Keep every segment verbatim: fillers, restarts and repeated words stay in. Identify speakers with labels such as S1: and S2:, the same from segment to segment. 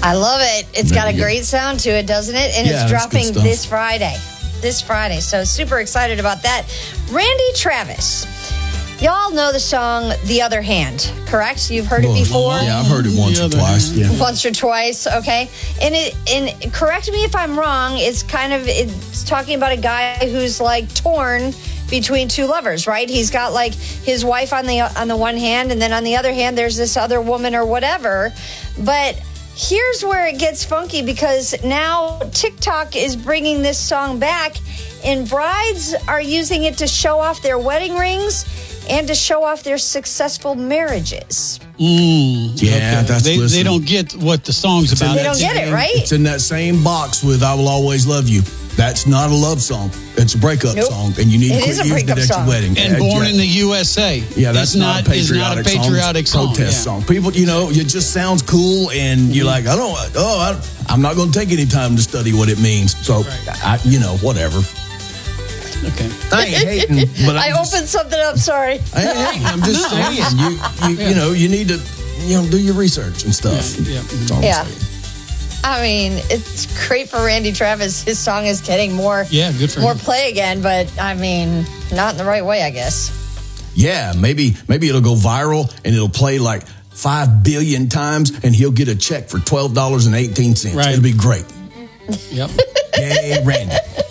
S1: I love it. It's got a great sound to it, doesn't it? And
S2: yeah,
S1: it's dropping
S2: good
S1: this Friday. This Friday. So super excited about that. Randy Travis. Y'all know the song The Other Hand, correct? You've heard it before?
S2: Yeah, I've heard it once or twice. Yeah.
S1: Once or twice, okay. And it and correct me if I'm wrong, it's kind of it's talking about a guy who's like torn between two lovers, right? He's got like his wife on the on the one hand, and then on the other hand there's this other woman or whatever. But here's where it gets funky, because now TikTok is bringing this song back, and brides are using it to show off their wedding rings and to show off their successful marriages.
S3: Mm,
S2: yeah,
S3: okay.
S2: that's
S3: they,
S2: listen,
S3: they don't get what the song's
S2: it's
S3: about.
S1: They don't get it, right?
S2: It's in that same box with I Will Always Love You. That's not a love song. It's a breakup
S1: Nope.
S2: song, and you need
S1: It
S2: to
S1: is
S2: quit
S1: a
S2: using it
S1: breakup
S2: at
S1: song.
S2: your wedding.
S3: And
S2: Uh,
S3: Born
S2: yeah.
S3: in the U S A.
S2: Yeah, that's
S3: is
S2: not, a
S3: is
S2: patriotic,
S3: not a patriotic
S2: song.
S3: song.
S2: It's a protest
S3: yeah.
S2: song. People, you know, it just sounds cool, and mm-hmm. you're like, I don't, oh, I, I'm not going to take any time to study what it means. So, right. I, you know, whatever.
S3: Okay.
S2: I ain't hating, but
S1: I
S2: I'm just,
S1: opened something up. Sorry.
S2: I ain't hating. I'm just saying, you, you,
S3: Yeah.
S2: you know, you need to, you know, do your research and stuff.
S3: Yeah.
S2: That's all I'm
S1: Yeah.
S2: saying.
S1: I mean, it's great for Randy Travis. His song is getting more,
S3: Yeah, good for
S1: more
S3: him.
S1: play again, but I mean, not in the right way, I guess.
S2: Yeah, maybe maybe it'll go viral and it'll play like five billion times, and he'll get a check for twelve dollars and eighteen cents.
S3: Right.
S2: It'll be great.
S3: Yep.
S2: Yay, Randy.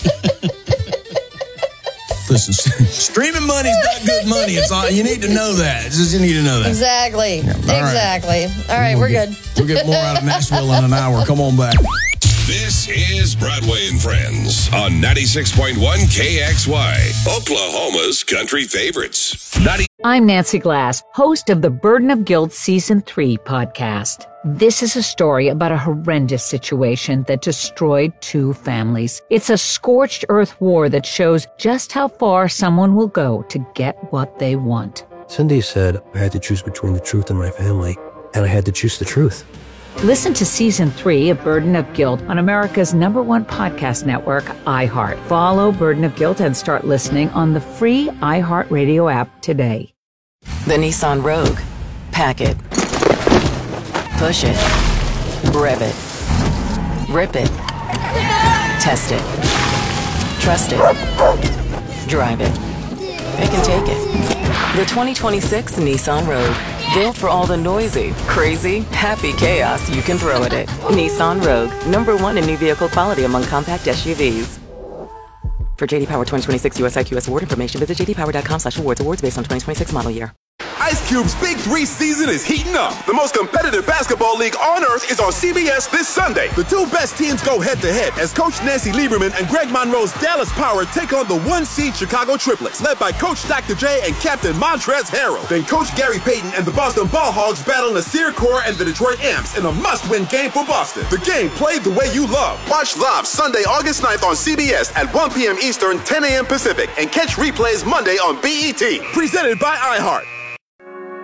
S2: Listen, streaming money's not good money. It's all, you need to know that. It's just, you need to know that.
S1: Exactly.
S2: Yeah, all right.
S1: Exactly. All right,
S2: We'll
S1: we're
S2: get,
S1: good.
S2: We'll get more out of Nashville in an hour. Come on back.
S4: This is Broadway and Friends on ninety-six point one K X Y, Oklahoma's country favorites. ninety-
S5: I'm Nancy Glass, host of the Burden of Guilt Season three podcast. This is a story about a horrendous situation that destroyed two families. It's a scorched earth war that shows just how far someone will go to get what they want.
S6: Cindy said I had to choose between the truth and my family, and I had to choose the truth.
S5: Listen to Season three of Burden of Guilt on America's number one podcast network, iHeart. Follow Burden of Guilt and start listening on the free iHeartRadio app today.
S7: The Nissan Rogue. Pack it. Push it. Rev it. Rip it. Test it. Trust it. Drive it. It can take it. The twenty twenty-six Nissan Rogue. Built for all the noisy, crazy, happy chaos you can throw at it. Nissan Rogue. Number one in new vehicle quality among compact S U Vs. For J D Power twenty twenty-six U S I Q S award information, visit j d power dot com slash awards. Awards based on twenty twenty-six model year.
S8: Ice Cube's Big Three season is heating up. The most competitive basketball league on earth is on C B S this Sunday. The two best teams go head-to-head as Coach Nancy Lieberman and Greg Monroe's Dallas Power take on the one-seed Chicago Triplets, led by Coach Doctor J and Captain Montrezl Harrell. Then Coach Gary Payton and the Boston Ball Hogs battle Nasir Kaur and the Detroit Amps in a must-win game for Boston. The game played the way you love. Watch live Sunday, August ninth on C B S at one p.m. Eastern, ten a.m. Pacific, and catch replays Monday on B E T. Presented by iHeart.